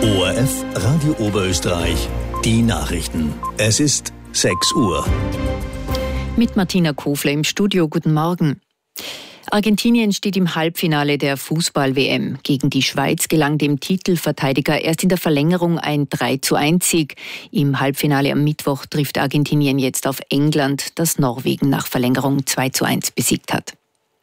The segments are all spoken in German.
ORF Radio Oberösterreich, die Nachrichten. Es ist 6 Uhr. Mit Martina Kofler im Studio. Guten Morgen. Argentinien steht im Halbfinale der Fußball-WM. Gegen die Schweiz gelang dem Titelverteidiger erst in der Verlängerung ein 3:1-Sieg. Im Halbfinale am Mittwoch trifft Argentinien jetzt auf England, das Norwegen nach Verlängerung 2:1 besiegt hat.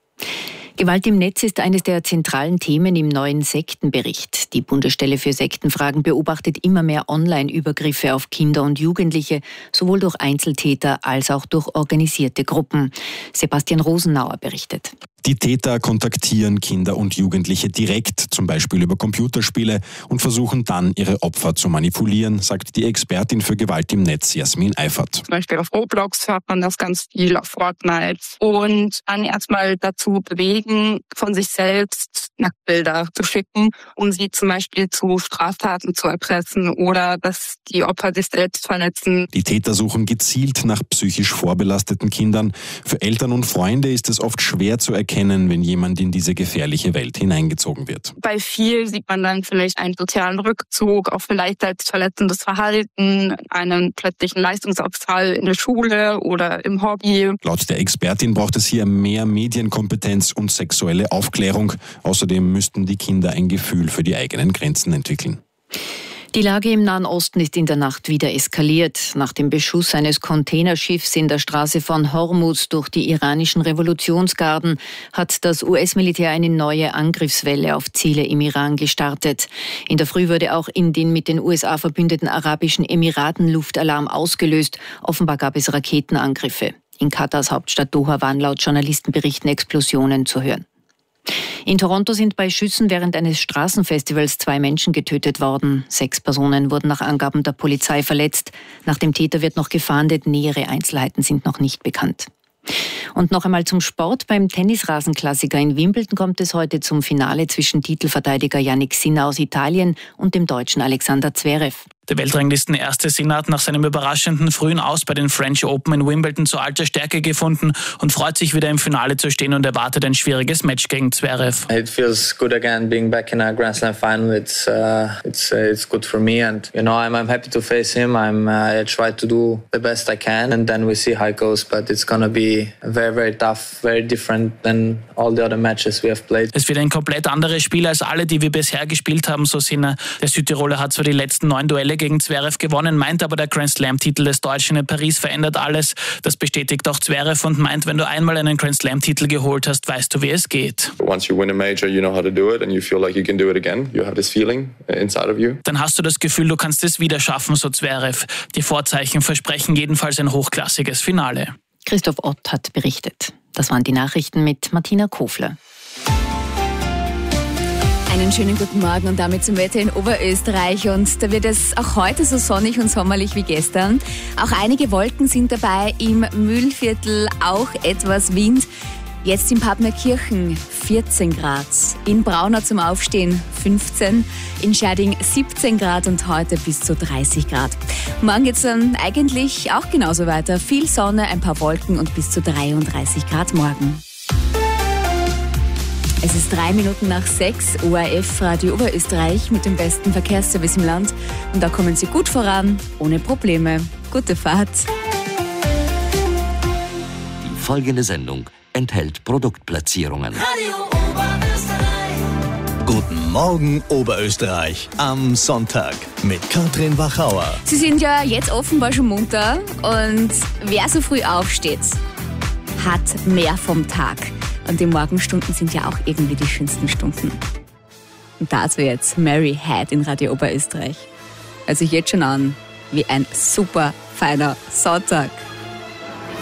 Gewalt im Netz ist eines der zentralen Themen im neuen Sektenbericht. Die Bundesstelle für Sektenfragen beobachtet immer mehr Online-Übergriffe auf Kinder und Jugendliche, sowohl durch Einzeltäter als auch durch organisierte Gruppen. Sebastian Rosenauer berichtet. Die Täter kontaktieren Kinder und Jugendliche direkt, zum Beispiel über Computerspiele, und versuchen dann, ihre Opfer zu manipulieren, sagt die Expertin für Gewalt im Netz Jasmin Eifert. Zum Beispiel auf Roblox hört man das ganz viel, auf Fortnite. Und dann erstmal dazu bewegen, von sich selbst Nacktbilder zu schicken, um sie zum Beispiel zu Straftaten zu erpressen oder dass die Opfer sich selbst verletzen. Die Täter suchen gezielt nach psychisch vorbelasteten Kindern. Für Eltern und Freunde ist es oft schwer zu erkennen, wenn jemand in diese gefährliche Welt hineingezogen wird. Bei viel sieht man dann vielleicht einen sozialen Rückzug, auch vielleicht verletzendes Verhalten, einen plötzlichen Leistungsabfall in der Schule oder im Hobby. Laut der Expertin braucht es hier mehr Medienkompetenz und sexuelle Aufklärung. Außerdem müssten die Kinder ein Gefühl für die eigenen Grenzen entwickeln. Die Lage im Nahen Osten ist in der Nacht wieder eskaliert. Nach dem Beschuss eines Containerschiffs in der Straße von Hormuz durch die iranischen Revolutionsgarden hat das US-Militär eine neue Angriffswelle auf Ziele im Iran gestartet. In der Früh wurde auch in den mit den USA verbündeten Arabischen Emiraten Luftalarm ausgelöst. Offenbar gab es Raketenangriffe. In Katars Hauptstadt Doha waren laut Journalistenberichten Explosionen zu hören. In Toronto sind bei Schüssen während eines Straßenfestivals 2 Menschen getötet worden. 6 Personen wurden nach Angaben der Polizei verletzt. Nach dem Täter wird noch gefahndet. Nähere Einzelheiten sind noch nicht bekannt. Und noch einmal zum Sport. Beim Tennisrasenklassiker in Wimbledon kommt es heute zum Finale zwischen Titelverteidiger Jannik Sinner aus Italien und dem Deutschen Alexander Zverev. Der Weltranglisten-Erste Sinner hat nach seinem überraschenden frühen Aus bei den French Open in Wimbledon zu alter Stärke gefunden und freut sich wieder im Finale zu stehen und erwartet ein schwieriges Match gegen Zverev. It feels good again being back in a Grand Slam final. It's good for me and I'm happy to face him. I try to do the best I can and then we see how it goes. But it's gonna be very, very tough, very different than all the other matches we have played. Es wird ein komplett anderes Spiel als alle, die wir bisher gespielt haben, so Sinner. Der Südtiroler hat zwar die letzten 9 Duelle gegen Zverev gewonnen, meint aber, der Grand Slam-Titel des Deutschen in Paris verändert alles. Das bestätigt auch Zverev und meint, wenn du einmal einen Grand Slam-Titel geholt hast, weißt du, wie es geht. Once you win a major, you know how to do it and you feel like you can do it again. You have this feeling inside of you. Dann hast du das Gefühl, du kannst es wieder schaffen, so Zverev. Die Vorzeichen versprechen jedenfalls ein hochklassiges Finale. Christoph Ott hat berichtet. Das waren die Nachrichten mit Martina Kofler. Einen schönen guten Morgen und damit zum Wetter in Oberösterreich. Und da wird es auch heute so sonnig und sommerlich wie gestern. Auch einige Wolken sind dabei, im Mühlviertel auch etwas Wind. Jetzt in Partnerkirchen 14 Grad, in Braunau zum Aufstehen 15, in Scherding 17 Grad und heute bis zu 30 Grad. Morgen geht es dann eigentlich auch genauso weiter. Viel Sonne, ein paar Wolken und bis zu 33 Grad morgen. Es ist 3 Minuten nach 6, ORF Radio Oberösterreich mit dem besten Verkehrsservice im Land. Und da kommen Sie gut voran, ohne Probleme. Gute Fahrt. Die folgende Sendung enthält Produktplatzierungen. Radio Oberösterreich. Guten Morgen Oberösterreich am Sonntag mit Katrin Wachauer. Sie sind ja jetzt offenbar schon munter und wer so früh aufsteht, hat mehr vom Tag. Und die Morgenstunden sind ja auch irgendwie die schönsten Stunden. Und dazu jetzt Mary Head in Radio Oberösterreich. Hört sich jetzt schon an wie ein super feiner Sonntag.